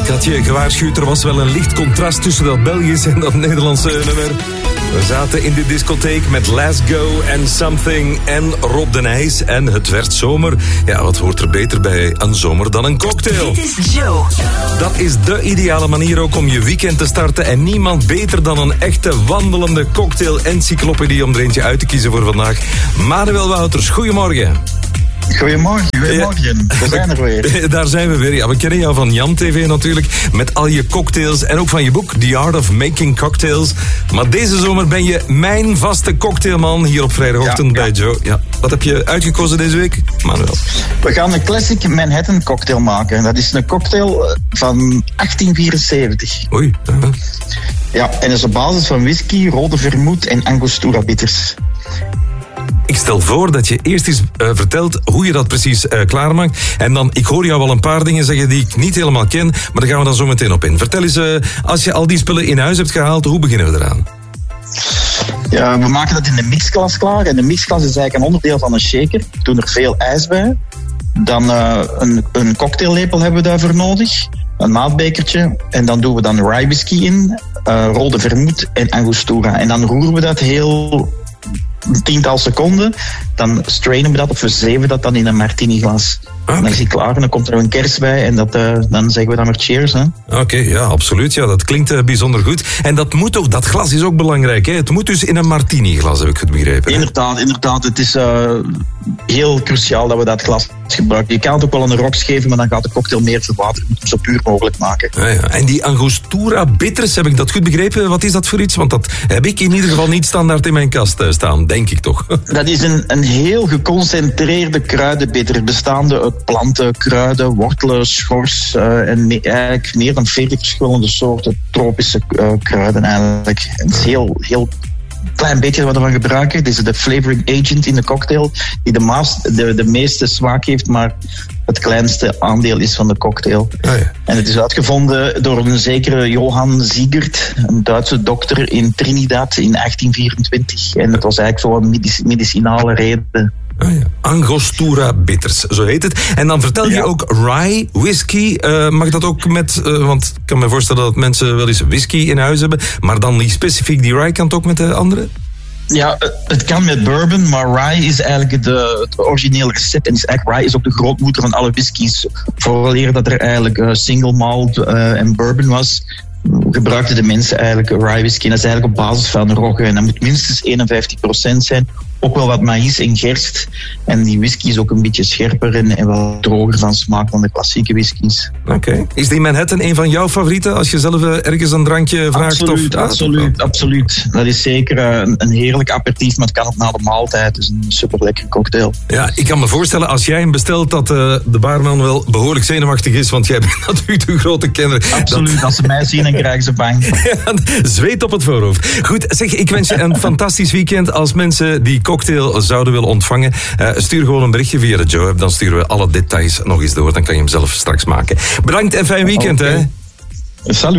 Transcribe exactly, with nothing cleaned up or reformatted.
ik had je gewaarschuwd, er was wel een licht contrast tussen dat Belgische en dat Nederlandse nummer. We zaten in de discotheek met Let's Go en Something en Rob de Nijs. En het werd zomer. Ja, wat hoort er beter bij een zomer dan een cocktail? Dit is Joe. Dat is de ideale manier ook om je weekend te starten. En niemand beter dan een echte wandelende cocktail-encyclopedie om er eentje uit te kiezen voor vandaag. Manuel Wouters, goedemorgen. Goedemorgen, goedemorgen. We zijn er weer. Daar zijn we weer. Ja, we kennen jou van Jan T V natuurlijk, met al je cocktails en ook van je boek The Art of Making Cocktails. Maar deze zomer ben je mijn vaste cocktailman hier op vrijdagochtend ja, bij ja. Joe. Ja. Wat heb je uitgekozen deze week, Manuel? We gaan een classic Manhattan cocktail maken. Dat is een cocktail van achttien vierenzeventig. Oei. Uh-huh. Ja, en dat is op basis van whisky, rode vermoed en Angostura bitters. Ik stel voor dat je eerst eens uh, vertelt hoe je dat precies uh, klaarmaakt. En dan, ik hoor jou al een paar dingen zeggen die ik niet helemaal ken, maar daar gaan we dan zo meteen op in. Vertel eens, uh, als je al die spullen in huis hebt gehaald, hoe beginnen we eraan? Ja, we maken dat in de mixglas klaar. En de mixglas is eigenlijk een onderdeel van een shaker. We doen er veel ijs bij. Dan uh, een, een cocktaillepel hebben we daarvoor nodig. Een maatbekertje. En dan doen we dan rye whisky in, uh, rode vermoed en Angostura. En dan roeren we dat heel een tiental seconden. Dan strainen we dat of we zeven dat dan in een martini glas. Okay. Dan is hij klaar en dan komt er een kers bij en dat, uh, dan zeggen we dan maar cheers. Oké, okay, ja, absoluut. Ja, dat klinkt uh, bijzonder goed. En dat moet ook, dat glas is ook belangrijk. Hè? Het moet dus in een martini glas, heb ik het begrepen. Hè? Inderdaad, inderdaad. Het is uh, heel cruciaal dat we dat glas gebruiken. Je kan het ook wel een rocks geven, maar dan gaat de cocktail meer verwateren. Je moet hem zo puur mogelijk maken. Ja, ja. En die Angostura bitters, heb ik dat goed begrepen? Wat is dat voor iets? Want dat heb ik in ieder geval niet standaard in mijn kast uh, staan, denk ik toch. Dat is een, een heel geconcentreerde kruidenbitter, bestaande uit planten, kruiden, wortelen, schors uh, en me, eigenlijk meer dan veertig verschillende soorten tropische uh, kruiden eigenlijk. En het is heel, heel klein beetje wat we ervan gebruiken. Dit is de flavoring agent in de cocktail, die de, maas, de, de meeste smaak heeft, maar het kleinste aandeel is van de cocktail. Oh ja. En het is uitgevonden door een zekere Johann Siegert, een Duitse dokter in Trinidad in achttien vierentwintig. En het was eigenlijk zo'n medic- medicinale reden. Ah ja. Angostura bitters, zo heet het. En dan vertel je ja. ook rye whisky. Uh, mag dat ook met, uh, want ik kan me voorstellen dat mensen wel eens whisky in huis hebben, maar dan niet specifiek die rye, kan het ook met de andere? Ja, het kan met bourbon, maar rye is eigenlijk de, het originele recept. En is eigenlijk, rye is ook de grootmoeder van alle whiskies. Vooraleer dat er eigenlijk uh, single malt uh, en bourbon was, gebruikten de mensen eigenlijk rye whisky. En dat is eigenlijk op basis van rogge. En dat moet minstens eenenvijftig procent zijn. Ook wel wat maïs en gerst. En die whisky is ook een beetje scherper en, en wat droger van smaak dan de klassieke whiskies. Oké. Okay. Is die Manhattan een van jouw favorieten? Als je zelf ergens een drankje vraagt? Absoluut, of... absoluut, ah, absoluut. Dat is zeker een, een heerlijk aperitief, maar het kan ook na de maaltijd. Dus een super lekker cocktail. Ja, ik kan me voorstellen als jij hem bestelt dat uh, de baarman wel behoorlijk zenuwachtig is, want jij bent natuurlijk de grote kenner. Absoluut, dat... als ze mij zien dan krijgen ze bang. Ja, zweet op het voorhoofd. Goed, zeg, ik wens je een fantastisch weekend. Als mensen die cocktail zouden willen ontvangen, uh, stuur gewoon een berichtje via de Joe. Dan sturen we alle details nog eens door. Dan kan je hem zelf straks maken. Bedankt en fijn weekend. Okay. Hè. Salut.